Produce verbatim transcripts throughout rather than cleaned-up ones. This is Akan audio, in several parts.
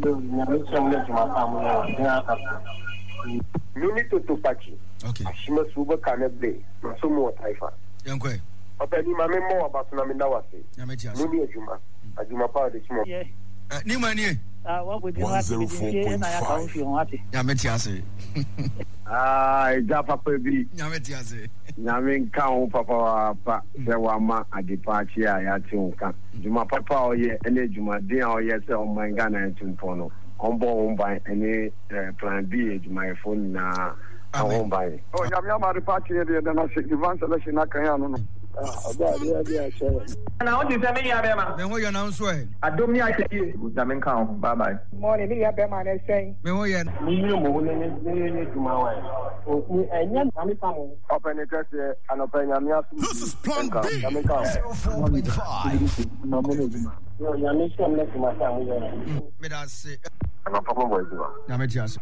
Minute to Pachi. Okay. She must over Canada. So more Taifa. Young Quay. Okay, you may more about Naminawasi. Yametias. Muni Juma. Ajuma Power this morning. Yeah. Nimani. Uh, what would you want to be and I account for you happy? Yametias. Ah, Japa Pebi. Yametias. Yamin Cow Papa, Sewama, at the party, I had to come. Juma Papa, or ye, any Juma, dear, or yes, on my Ghana and Tumpono. On board by any plan B, my phone now. Home by. Oh, Yamama, the party, then I said, Ivan Selection, I can't. Ah, yeah, yeah, sure. And I want to tell me, Abema. Then what you announce way? I don't mean I can hear you. Damin count. Bye bye. Morning, Abema, and saying, Memoyan. Open it and open your This is Plan B. zero four point five. Medasi. I'm not problem with you. Yametias.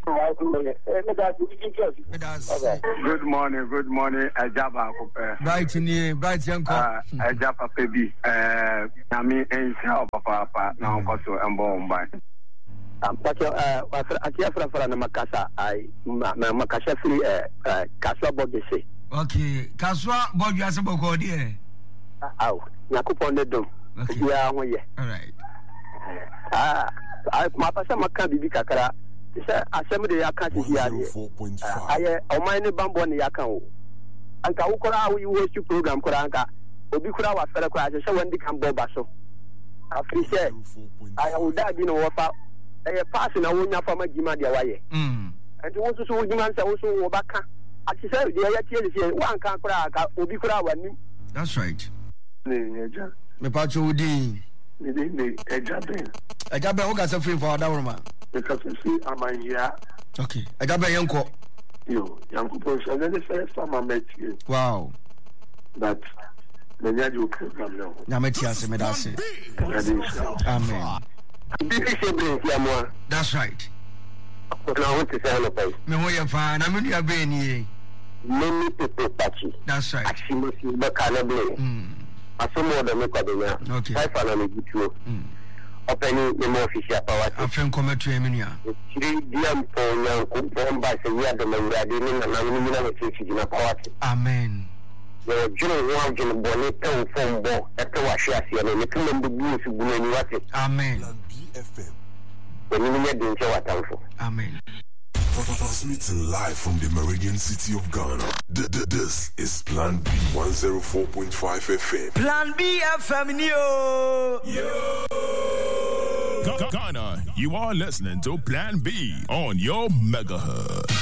Good morning, good morning, Ajaba. Bright in here, bright young Uh, Ajapa Pebi. Uh, Nami and Shao Papa, now also and born by. I'm talking, uh, Akiafra for Makasa. I, Makasha free, uh, Kaswa Bogese. Okay, Kaswa Bogasabo Godier. Ow, Nakupon the Dome. Yeah, all right. Ah, my pastor Maka Bibi Kakara. Assembly, I can't hear you. I, oh, my name Bamboni Yakao. Anka ukora we wish you program koranka obi kura wa fere kwa se when can boba so afri say I would that be no offer e pass na wonya fama gima dia waye mm and wo so so gima nsa wo so wo baka ati say dia ya tie say wan kan kura ka obi kura wa nim. That's right. Ne eja me pa cho udi ne ne eja ben eja ben wo ga se free for that woman because you see amanya. Okay, eja ben yenko yo Yankupon so the first time I met you. Wow. That the radio program now. Yametias Medasi. Amen. That's right. Me ho ye fa na me nua be ni. Many people touchy. That's right. Actually, you look at the blame. Mm. I saw more than make a okay. I finally get you. Opening the more official power. I think come to Emilia. Three diam for young compound by the year the Mangradin and I'm in a power. Amen. The Joe Wagon Bonnet phone ball at the Washiasi and the Killing the Blues who will what it. Amen. When you get the enjoy Amen. Transmitting live from the Meridian City of Ghana. This is Plan B one oh four point five F M. Plan B F M, yo! Yo! Ghana, you are listening to Plan B on your megahertz.